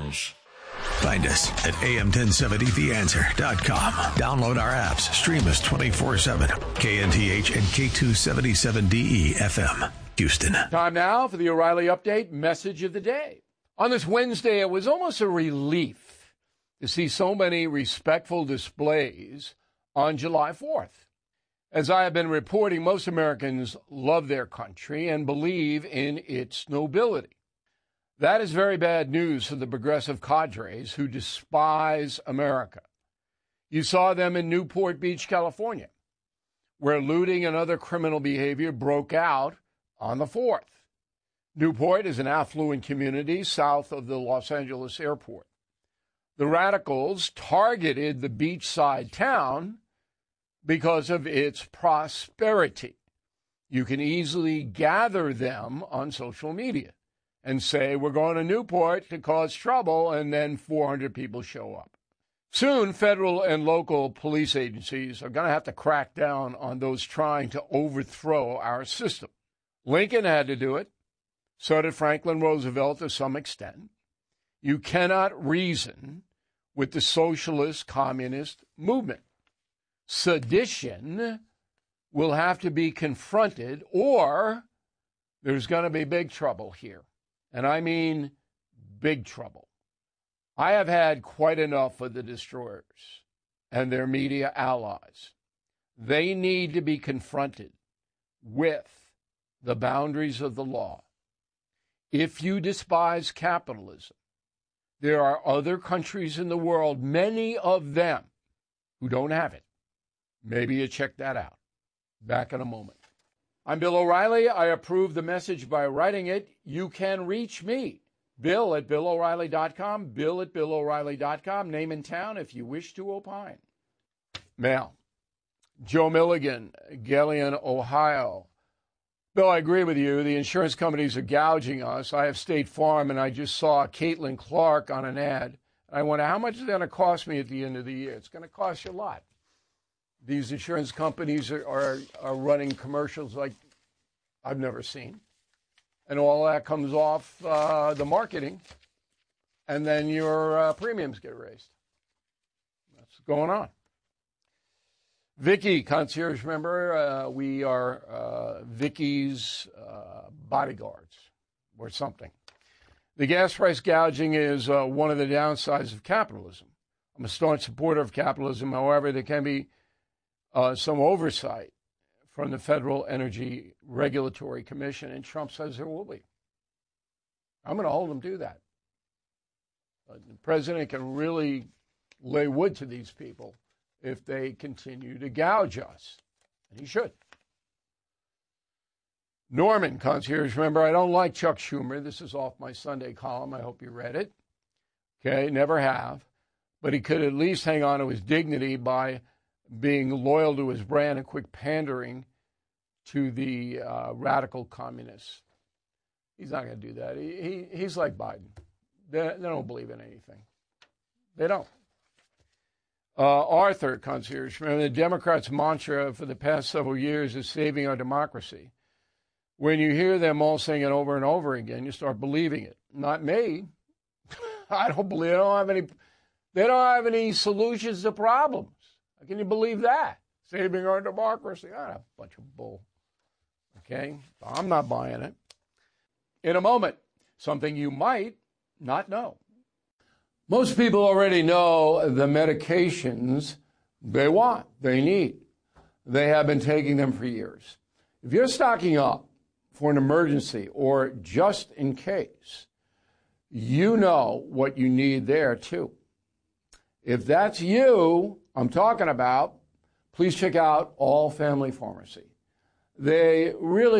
News. Find us at am1070theanswer.com. Download our apps. Stream us 24/7. KNTH and K277DE FM, Houston. Time now for the O'Reilly Update Message of the Day. On this Wednesday, it was almost a relief to see so many respectful displays on July 4th. As I have been reporting, most Americans love their country and believe in its nobility. That is very bad news for the progressive cadres who despise America. You saw them in Newport Beach, California, where looting and other criminal behavior broke out on the 4th. Newport is an affluent community south of the Los Angeles airport. The radicals targeted the beachside town because of its prosperity. You can easily gather them on social media and say, we're going to Newport to cause trouble, and then 400 people show up. Soon, federal and local police agencies are going to have to crack down on those trying to overthrow our system. Lincoln had to do it. So did Franklin Roosevelt to some extent. You cannot reason with the socialist communist movement. Sedition will have to be confronted, or there's going to be big trouble here. And I mean big trouble. I have had quite enough of the destroyers and their media allies. They need to be confronted with the boundaries of the law. If you despise capitalism, there are other countries in the world, many of them, who don't have it. Maybe you check that out. Back in a moment. I'm Bill O'Reilly. I approve the message by writing it. You can reach me, Bill at BillO'Reilly.com, Bill at BillO'Reilly.com. Name and town if you wish to opine. Mail. Joe Milligan, Galion, Ohio. Bill, I agree with you. The insurance companies are gouging us. I have State Farm, and I just saw Caitlin Clark on an ad. I wonder, how much is it going to cost me at the end of the year? It's going to cost you a lot. These insurance companies are running commercials like I've never seen. And all that comes off the marketing, and then your premiums get raised. That's what's going on. Vicky, concierge member, we are Vicky's bodyguards or something. The gas price gouging is one of the downsides of capitalism. I'm a staunch supporter of capitalism. However, there can be some oversight from the Federal Energy Regulatory Commission, and Trump says there will be. I'm going to hold him to that. The president can really lay wood to these people if they continue to gouge us, and he should. Norman, concierge member, I don't like Chuck Schumer. This is off my Sunday column. I hope you read it. Okay, never have. But he could at least hang on to his dignity by being loyal to his brand and quit pandering to the radical communists. He's not going to do that. He's like Biden. They don't believe in anything. They don't. Arthur, concierge, remember, the Democrats' mantra for the past several years is saving our democracy. When you hear them all saying it over and over again, you start believing it. Not me. I don't believe. They don't have any solutions to problems. How can you believe that? Saving our democracy. A bunch of bull. Okay? I'm not buying it. In a moment, something you might not know. Most people already know the medications they want, they need. They have been taking them for years. If you're stocking up for an emergency or just in case, you know what you need there too. If that's you I'm talking about, please check out All Family Pharmacy. They really